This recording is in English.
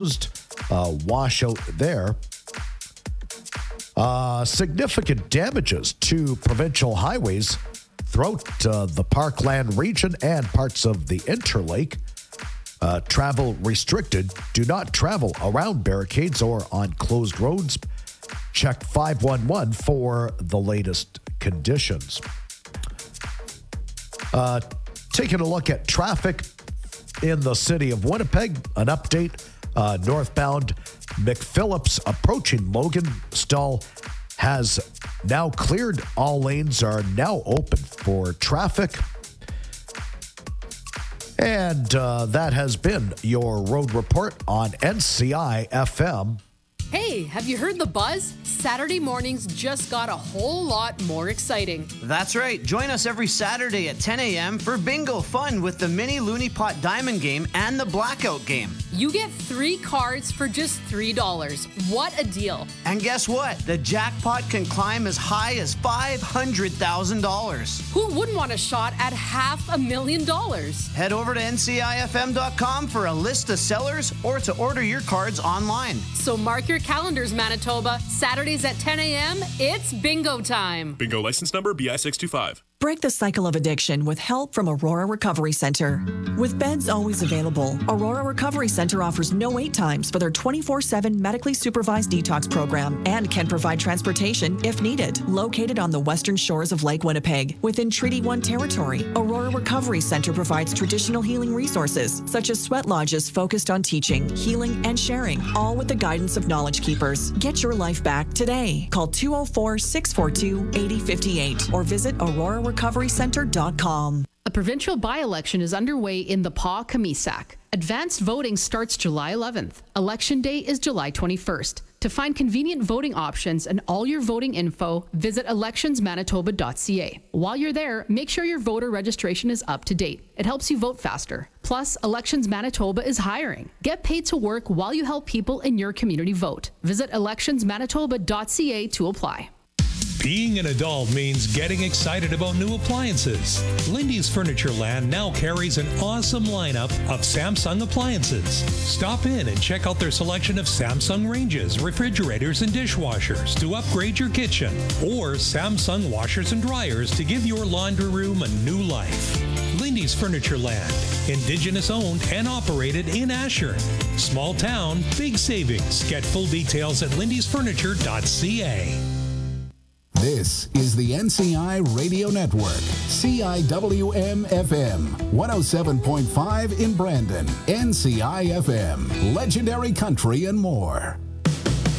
washout there. Significant damages to provincial highways throughout the Parkland region and parts of the Interlake. Travel restricted. Do not travel around barricades or on closed roads. Check 511 for the latest conditions. Taking a look at traffic in the city of Winnipeg, an update. Northbound McPhillips approaching Logan. Stall has now cleared. All lanes are now open for traffic. And that has been your road report on NCI FM. Hey, have you heard the buzz? Saturday mornings just got a whole lot more exciting. That's right. Join us every Saturday at 10 a.m. for bingo fun with the mini Looney Pot Diamond game and the Blackout game. You get 3 cards for just $3. What a deal. And guess what? The jackpot can climb as high as $500,000. Who wouldn't want a shot at $500,000? Head over to ncifm.com for a list of sellers or to order your cards online. So mark your calendars, Manitoba. Saturdays at 10 a.m., it's bingo time. Bingo license number BI625. Break the cycle of addiction with help from Aurora Recovery Center. With beds always available, Aurora Recovery Center offers no wait times for their 24/7 medically supervised detox program and can provide transportation if needed. Located on the western shores of Lake Winnipeg, within Treaty 1 territory, Aurora Recovery Center provides traditional healing resources such as sweat lodges focused on teaching, healing, and sharing, all with the guidance of Knowledge Keepers. Get your life back today. Call 204-642-8058 or visit aurorarecoverycenter.com. A provincial by-election is underway in the Pas-Kamisak. Advanced voting starts July 11th. Election day is July 21st. To find convenient voting options and all your voting info, visit electionsmanitoba.ca. While you're there, make sure your voter registration is up to date. It helps you vote faster. Plus, Elections Manitoba is hiring. Get paid to work while you help people in your community vote. Visit electionsmanitoba.ca to apply. Being an adult means getting excited about new appliances. Lindy's Furniture Land now carries an awesome lineup of Samsung appliances. Stop in and check out their selection of Samsung ranges, refrigerators, and dishwashers to upgrade your kitchen, or Samsung washers and dryers to give your laundry room a new life. Lindy's Furniture Land, Indigenous owned and operated in Ashern. Small town, big savings. Get full details at lindysfurniture.ca. This is the NCI Radio Network, CIWM-FM, 107.5 in Brandon, NCI FM, Legendary Country and more.